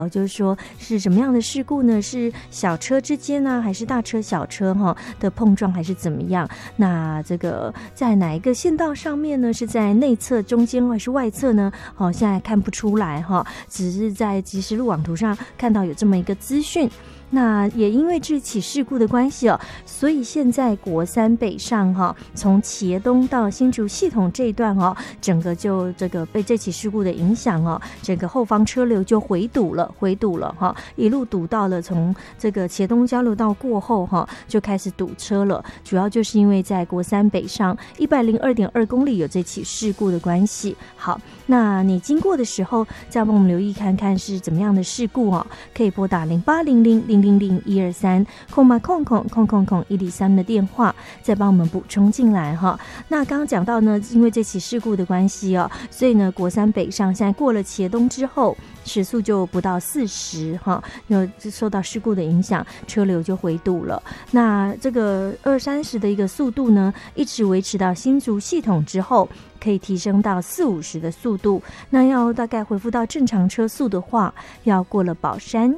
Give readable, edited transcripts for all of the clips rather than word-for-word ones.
就是说是什么样的事故呢？是小车之间呢，还是大车小车的碰撞，还是怎么样？那这个在哪一个线道上面呢？是在内侧、中间还是外侧呢？现在看不出来只是在即时路网图上看到有这么一个资讯。那也因为这起事故的关系所以现在国三北上从茄东到新竹系统这一段整个就这个被这起事故的影响整个后方车流就回堵了一路堵到了从这个茄东交流道过后就开始堵车了，主要就是因为在国三北上102.2公里有这起事故的关系。好，那你经过的时候再帮我们留意看看是怎么样的事故可以拨打0800000123空码空103的电话，再帮我们補充進來那剛剛講到呢，因為這起事故的關係所以呢國三北上現在過了茄東之後時速就不到40有受到事故的影響，車流就回堵了。那這個20-30的一個速度呢一直維持到新竹系統之後可以提升到40-50的速度，那要大概恢復到正常車速的話要過了寶山。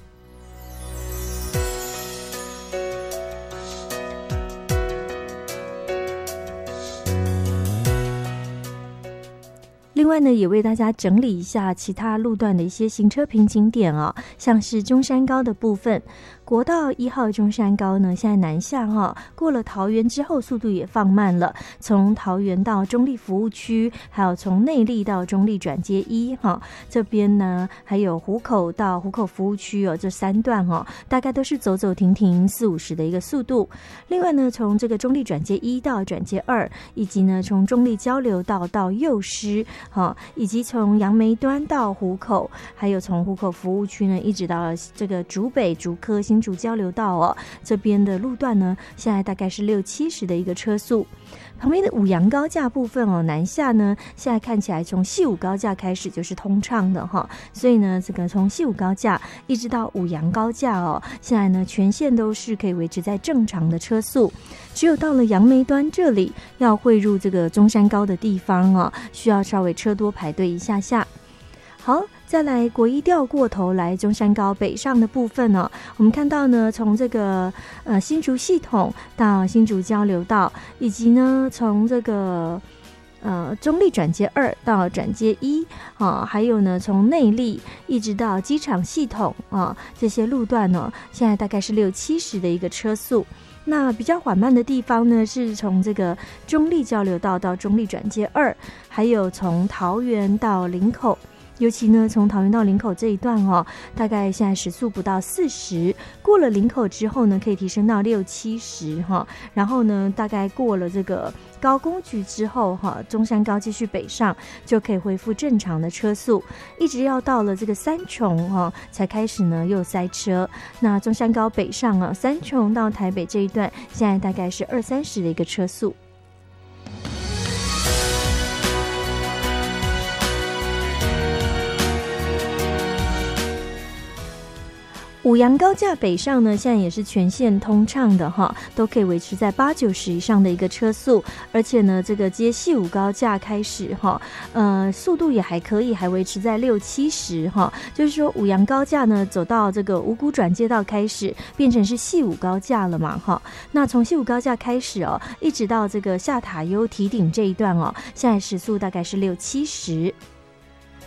另外呢，也为大家整理一下其他路段的一些行车瓶颈点像是中山高的部分，国道1号中山高呢，现在南下过了桃园之后速度也放慢了，从桃园到中立服务区，还有从内壢到中立转接1这边呢，还有湖口到湖口服务区这3段大概都是走走停停40-50的一个速度。另外呢，从这个中立转接1到转接2，以及呢从中立交流道到幼师以及从杨梅端到湖口，还有从湖口服务区呢一直到这个竹北、竹科、新竹交流道这边的路段呢现在大概是60-70的一个车速。旁边的五杨高架部分南下呢现在看起来从西武高架开始就是通畅的所以呢这个从西武高架一直到五杨高架现在呢全线都是可以维持在正常的车速，只有到了杨梅端这里要汇入这个中山高的地方需要稍微车多排队一下下。好，再来国一调过头来中山高北上的部分我们看到呢从这个新竹系统到新竹交流道，以及呢从这个中立转接2到转接1还有呢从内壢一直到机场系统这些路段呢现在大概是60-70的一个车速。那比较缓慢的地方呢是从这个中立交流道到中立转接2，还有从桃园到林口，尤其呢从桃园到林口这一段大概现在时速不到40，过了林口之后呢可以提升到60-70然后呢大概过了这个高工局之后中山高继续北上就可以恢复正常的车速，一直要到了这个三重才开始呢又塞车。那中山高北上三重到台北这一段现在大概是20-30的一个车速。五杨高架北上呢现在也是全线通畅的都可以维持在80-90以上的一个车速，而且呢这个接西武高架开始速度也还可以，还维持在60-70就是说五杨高架呢走到这个五股转接道开始变成是西武高架了嘛那从西武高架开始一直到这个下塔悠堤顶这一段现在时速大概是60-70。